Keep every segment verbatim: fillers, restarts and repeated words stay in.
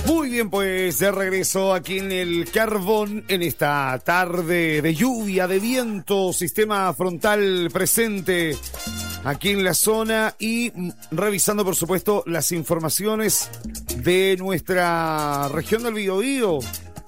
Muy bien, pues de regreso aquí en el Carbón, en esta tarde de lluvia, de viento, sistema frontal presente aquí en la zona y revisando, por supuesto, las informaciones de nuestra región del Biobío.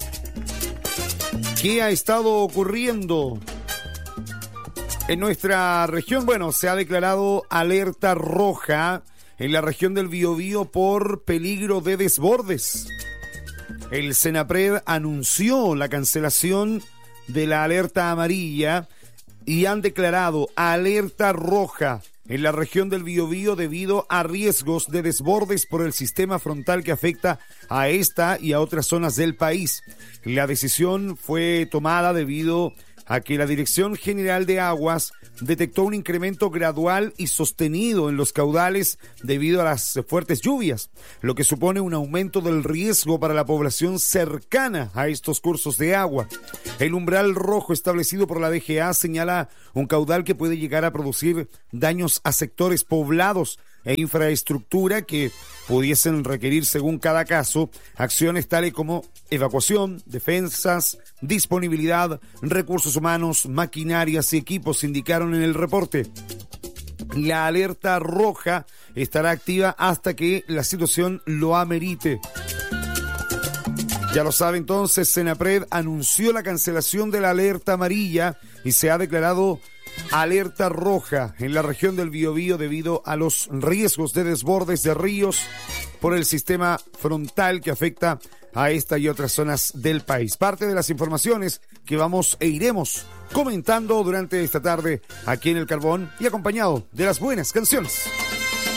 ¿Qué ha estado ocurriendo en nuestra región? Bueno, se ha declarado alerta roja en la región del Biobío por peligro de desbordes. El Senapred anunció la cancelación de la alerta amarilla y han declarado alerta roja en la región del Biobío debido a riesgos de desbordes por el sistema frontal que afecta a esta y a otras zonas del país. La decisión fue tomada debido a que la Dirección General de Aguas detectó un incremento gradual y sostenido en los caudales debido a las fuertes lluvias, lo que supone un aumento del riesgo para la población cercana a estos cursos de agua. El umbral rojo establecido por la D G A señala un caudal que puede llegar a producir daños a sectores poblados e infraestructura que pudiesen requerir, según cada caso, acciones tales como evacuación, defensas, disponibilidad, recursos humanos, maquinarias y equipos, indicaron en el reporte. La alerta roja estará activa hasta que la situación lo amerite. Ya lo sabe entonces, Senapred anunció la cancelación de la alerta amarilla y se ha declarado alerta roja en la región del Biobío debido a los riesgos de desbordes de ríos por el sistema frontal que afecta a esta y otras zonas del país. Parte de las informaciones que vamos e iremos comentando durante esta tarde aquí en El Carbón y acompañado de las buenas canciones.